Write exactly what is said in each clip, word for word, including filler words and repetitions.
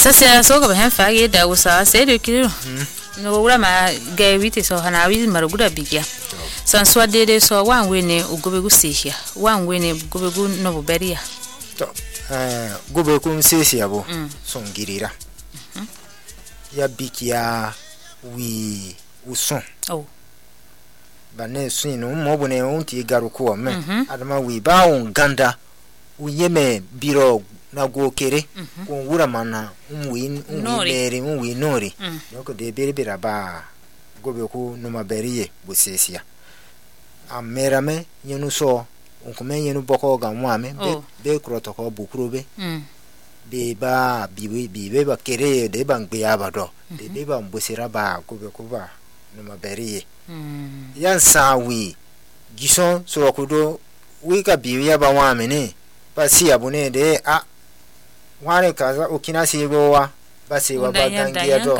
sasa so ga han fage da usa sai da kiro no wura ma ga wite so hana wi maruguda bigya san so dede so wan we ne ugobegu sehia wan we ne ugobegu no boberia to eh gobegu sehia bo son girira ya bikia wi uson oh bane sino mo bone onti garuko me adama wi ba on ganda uyeme biro na go kere ko wura mana umwi umwi umwi nori donc de bere bere ba gobegu no maberiye busesia amerame yenu so onkume yenu boko ga mwame be be krotoko bukrobe be ba biwe biwe ba kere de bangbe abado de be ba mbosira ba gobegu ba no maberiye yan sawi gison so kudo wi ka biwe ba wame ne ba si abune de a wane kaza okina sigowa basi wa bagangia do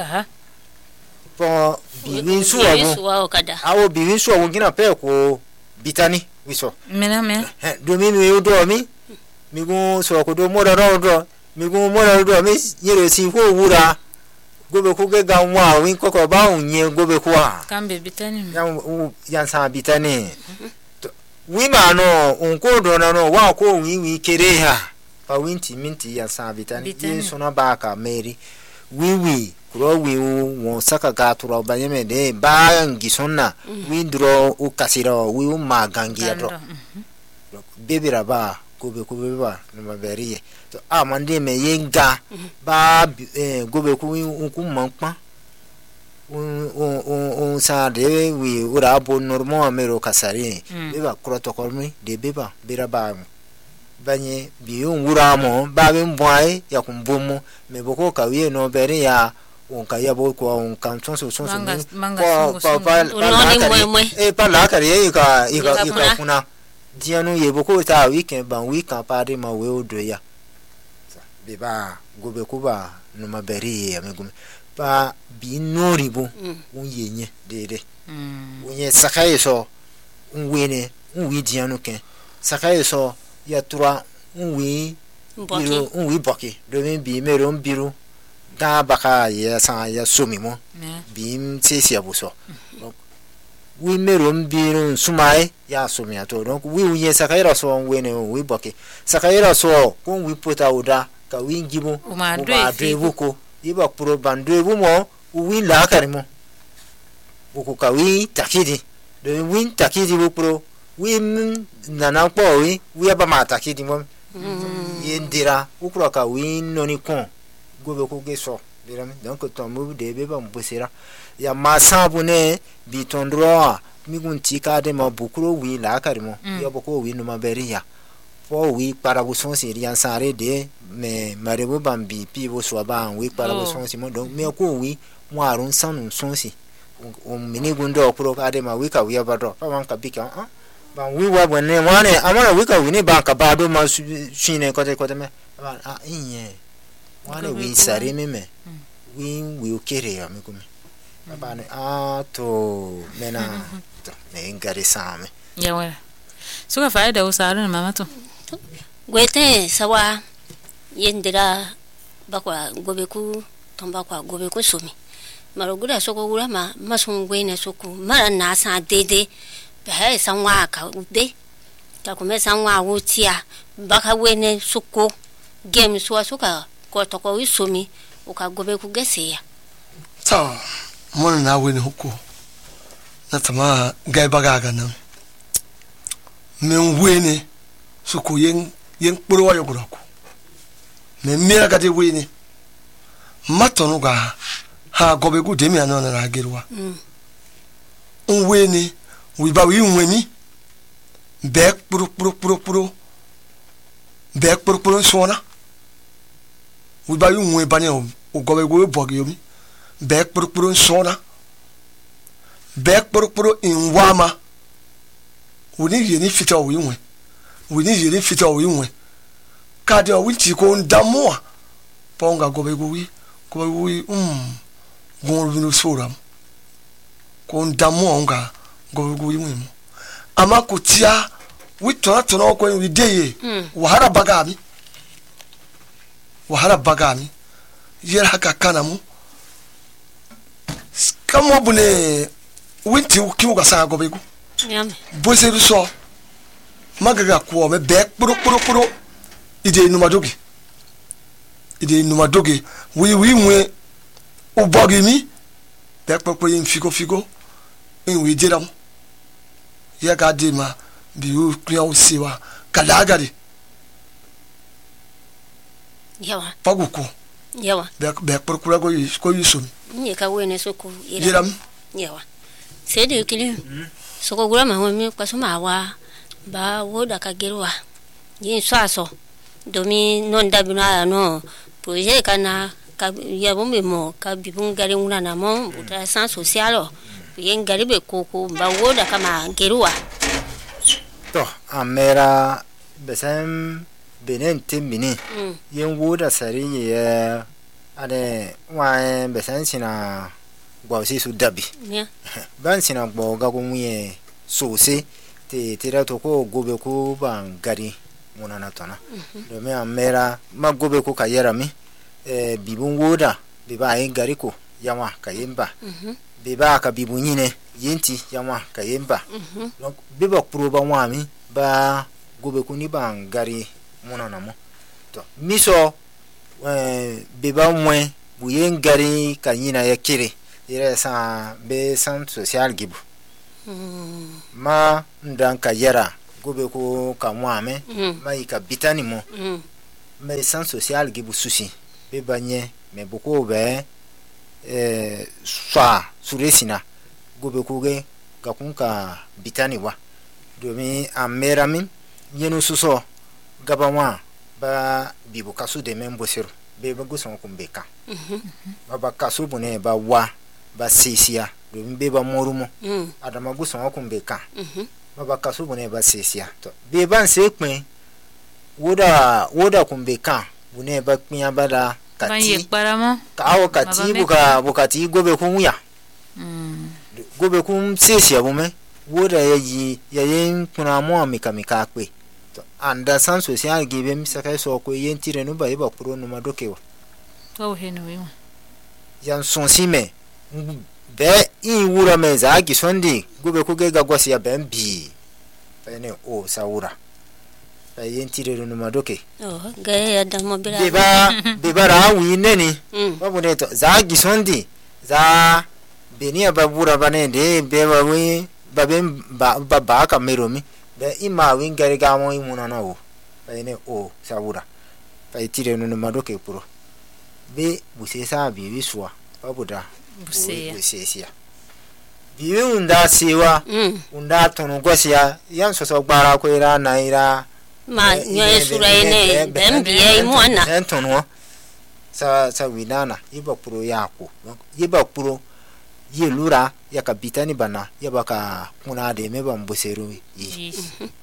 po biwin suwa awo biwin suwa wongina pe ko bitani wiso mena me do mi mi do mi mi go so ko do mora ro do mi go mora do mi yero si ko wura gobe ko ge ga nwa win ko ko ba unye gobe ko a kambe bitani yan yan sa bitani wi ma no unko do na no wa ko wi wi kere ha pa winti minti ya sa bitani yin sona baka meri wiwi kuro wi won saka gatura bayeme de ba ngisonna windro ukasira wi magangi ya do bebira ba gobe ko beba no maberiye to amande me yenga ba gobe ko unku manpa un un un sa de wi ura bo normal amero kasari beba protocol mi de beba bira ba banye biun wuramo babin boy ya kumbumu me boko kawiye no bere ya onka ya bo ko on kan sonso sonso ko pa pa e pa la kare e ka e ka e ka kuna dianu ye boko ta weekend ban weekend pa de ma we odo ya be ba gobe ko ba no ma bere ya me gume pa bi nori bo un yenye dede un ye sakaye so un wene un wi dianu ken sakaye so ya tura unwi biro unwi boki do mi bi mero biro da baka ya sa ya sumi mo bi mtesi abuso donc wi mero biro sumai ya sumi ato donc wi uye sakaira so wene wi boki sakaira so ko wi pota oda ka wi ngibo o ma dwe buko iba pro bandwe bu mo wi la karimo buko ka wi takidi do wi takidi bu pro wi nana po wi wi aba mata kidi mo yendira ukura ka wi noni kon gobe ko geso biram donc to mu de be ba mbosira ya masabu ne bitondro mi gunti ka de ma bukuro wi la karimo ya boko wi no maberiya po wi para bu son sirian sare de me marebo bambi pi bo so ba wi para bu son si mo donc me ko wi mo arun sanu son si o mini gundo okuro ka de ma wi ka wi abado pa wan ka bika ah ba wi wa bone wane amara wi ka wi ni ba ka ba do ma shine ko te ko te me ba ah inye wane wi sare me me wi wi okere ya me ko me ba ne ah to mena to me ngari same ya wala suka faida usarun mama to gwete sawa yendira bakwa gobeku tomba kwa gobeku sumi marugura soko gura ma masungwe ne soko mara na sa dede ba sanwa ka ude ta kuma sanwa wutia baka wene soko game suwa suka ko to ko wisumi uka gobeku geseya ta mun na wene huko na tama gai baga ga nan men wene soko yen yen kporo wa yogura ko men mira ga de wene matonu ga ha gobeku de mi anona na gerwa mm wene wi ba wi wemi be kporo kporo kporo kporo be kporo kporo sona wi ba wi we bane o gobeku bogi yomi be kporo kporo sona be kporo kporo in wama woni yeni fita wi we woni yeni fita wi we ka de wi ti ko ndamoa ponga gobeku wi gobeku wi um gon vinu soram ko ndamoa nga gobeku wi mu ama ko tia wi tona tona ko wi deye wahara bagami wahara bagami yer haka kana mu kamo bune winti kimu ka sa gobe ku yame bo se so magaga ko me be kporo kporo kporo ide numa dogi ide numa dogi wi wi nwe o bogi mi be kporo yin figo figo in wi diram ya ga de ma bi u kliya o siwa kala gari yawa paguko yawa be be kporo kporo ko yi ko yi sum ni ka wene soko diram yawa sai da kili soko gura ma wani kwaso ma wa ba woda ka gerwa yin swaso domin non da bina no projet kana ka ya bombe mo ka bibun gari nguna na mo buta san socialo yin gari be koko ba woda kama gerwa to amera besem benen timbini yin woda sari ya ade wa besen sina gwausi su dabi ya ban sina gbo ga ko muye sose te tira to ko gobe ko ban gari munana tona do me amera ma gobe ko kayera mi e bibun woda be ba yin gari ko yama kayemba be ba ka bibun yine yenti yama kayemba donc be ba pro ba wami ba gobe ko ni ban gari munana mo to miso eh be ba mwe bu yin gari kanyina ya kire ire sa be san social gibu ma ndan ka yara gobe ko ka mwame ma ika bitani mo me san social gibu susi be banye me boko be eh swa suresina gobe ko ge ka kunka bitani wa domi amera min yenu suso gabawa ba bibu kasu de membo sero be ba gusan kumbeka ba ba kasu bune ba wa ba sisia domin be ba morumo adama gusan kumbeka ba ba kasu bune ba sisia to be ban se pin woda woda kumbeka bune ba pinya bada kati ka awo kati buka bukati gobe kunya gobe kum sisia bume woda yayi yayin kuna mo amika mika pe to anda san social gibe mi saka so ko yentire no ba iba pro no madokewa to he no yo yan son sime be in wura me za gi sondi gobe ko ge ga gosi ya ben bi bene o saura ba yentire no madoke oh ga ya da mo bira beba beba ra wi neni babu ne to za gi sondi za benia ba wura bane de be ba wi ba ben ba ba ka meromi be ima wingari ga mo imuna na o bene o saura ba yentire no madoke pro be busesa bi wiswa babuda buseya busesia biwe unda siwa unda tonu gosia yan so so gbara ko ira na ira ma nyo esura ene bembiye imwana entonu sa sa winana iba pro yako iba pro ye lura ya kapitani bana ya baka kuna de meba mbuseru yi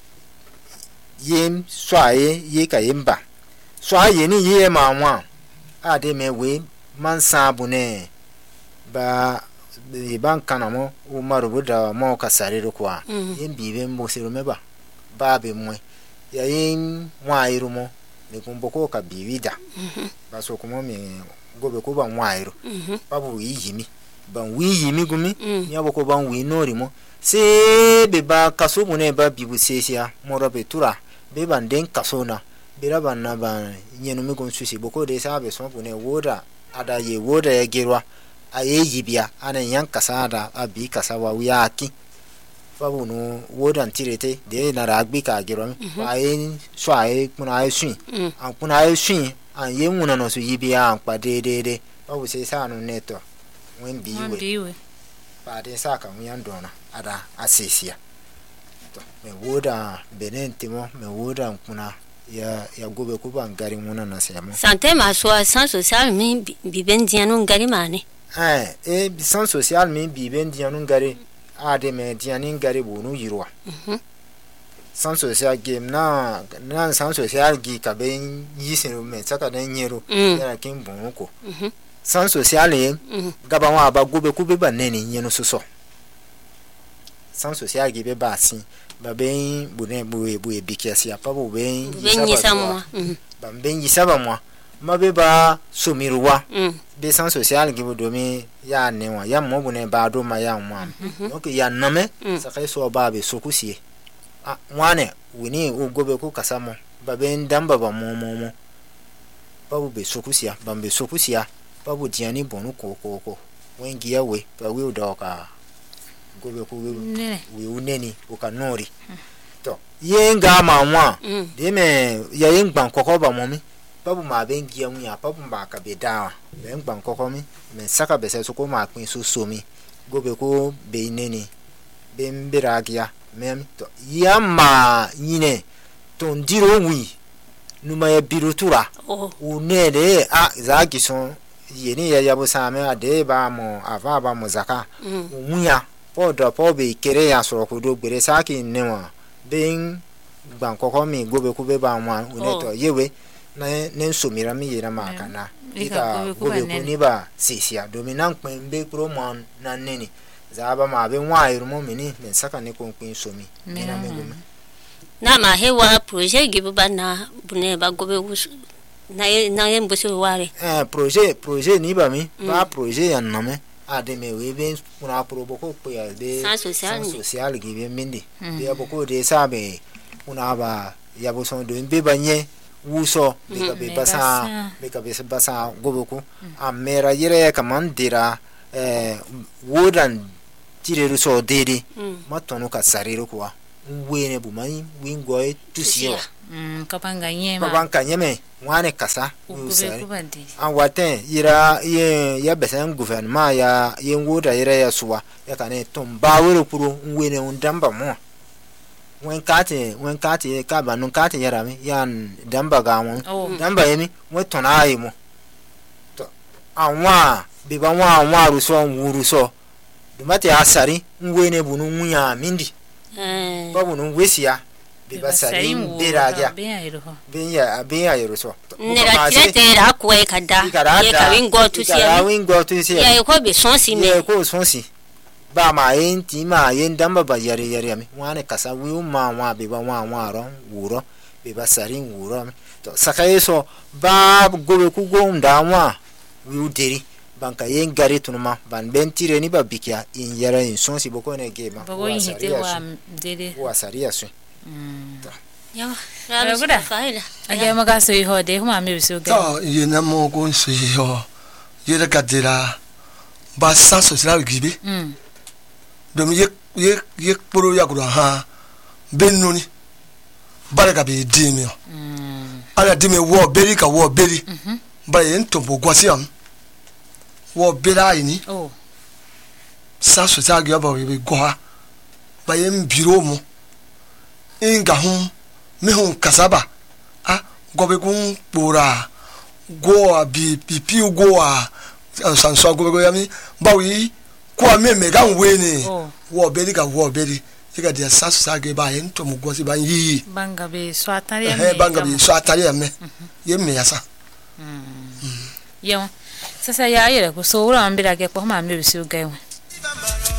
yem swaye ye ka yemba swaye ni ye mamwa ade mewe mansa bune ba ban kanamo umaru buda mo kasariro kwa yin bibe mbuseru meba babe mwe ya yin mwairu mo ne kumboko ka biwida baso kuma me gobe ko ban mwairu babu yimi ban wi yimi gumi ni aboko ban wi nori mo se be ba kaso bune ba bibu sesia morobe tura be ban den kaso na be raban na ban nyenu mi gon susi boko de sabe so bune woda ada ye woda ya gerwa aye yibia ana yan kasada abi kasawa wiaki babu no woda ntirete de na ragbi ka gerwa aye so aye kuna aye swin an kuna aye swin an ye muna no so yibia an pa de de de babu se sa no neto wen biwe ba de saka mu yandona ada asesia to me woda benentimo me woda kuna ya ya gobe ko ban gari muna na semo santé ma so sans social mi biben dianu gari mane eh e sans social mi biben dianu gari ade me dianin gari bonu yirwa sans social game na na sans social gi ka ben yisero me saka dan yero ya kin bonu ko sans social e gaba wa ba gobe ku be ba neni nyeno soso sans social gi be ba sin ba ben bune buwe buwe bikiasi apa bu ben ben yisamo ba ben yisaba mo mabe ba somiruwa mm be san social gibo domi ya newa ya mo bune ba do ma ya mwa donc ya name sa kai so ba be sokusie ah wane wini u gobe ku kasamo ba be ndamba ba mo mo mo babu be sokusia ba be sokusia babu diani bonu ko ko ko wengi ya we ba we udoka gobe ku we we uneni ukanori to yenga ma nwa de me ya yengban kokko ba mo mi babu ma bengi ya muya babu ma ka be dawa bengban kokko mi men saka be se so ko ma pin so so mi gobe ko be neni be mbiragia mem to yama yine to ndiro wi numa ya birutura oh unede a zaki so yeni ya yabo same ade ba mo ava ba mo zaka umuya podo po be kere ya so ko do gbere saki newa ben gban kokko mi gobe ku be ba mo uneto yewe na ne nsomira mi yera maka na ika gobe ku ni ba sisia dominant pembe promon na neni zaba ma be nwa irumo mini men saka ne konkun somi na megome na ma hewa projet gibu bana bune ba gobe na na yembo se ware eh projet projet ni ba mi ba projet ya name ade me we be kuna probo ko pe ya de social social gibe mindi be aboko de sabe kuna ba ya bo son do be banye wuso be ka be basa be ka be basa gobe ko amera yere kamandira eh wodan tireru so dede matono ka sariro kwa wene bumani wingoy tusiyo mm kapanga nyema kapanga nyeme wane kasa usari awate ira ye ya besen gouvernement ya ye ngoda ira ya suwa ya kane tomba wero kuro wene undamba mo wen kate wen kate ka banu kate yarami yan damba ga mo damba yemi wetona ayimo to anwa be ba wa wa ruso wuruso dumate asari ngwene bunu munya mindi eh babu no wesia be basari beraja benya benya yeroso nera tirete ra ko e kada ye ka wingo tu sia ya wingo tu sia ya ko be sonsi me ya ko sonsi ba ma yin ti ma yin damba ba yare yare mi wane kasa wi ma wa be ba wa wa ro wuro be basari wuro to sakayeso ba gobe ku go ndamwa wi uderi banka yen gari tunuma ban bentire ni ba bikia in yara in sonsi boko ne gema boko yite wa dede wa saria su mm ya ra guda faila age maga so ho de huma me biso ga to yena mo ko so ho yera kadira ba sa so sira gibe mm dom ye ye ye poro ya guda ha benuni baraka be dimi mm ala dimi wo beri ka wo beri mhm ba yen to bo gwasiam wo bera ini oh sa so sa gya ba we gwa ba yem biro mu inga hum me hum kasaba ah gobe gun pora go abi pipi go a san so gobe go yami ba wi ko me me ga we ni wo beri ka wo beri ika dia sa so sa gya ba yen to mu go si ba yi banga be so atari eh banga be so atari me yem me yasa mm yo sasa ya yere ko so ura ambira ke ko ma me biso ga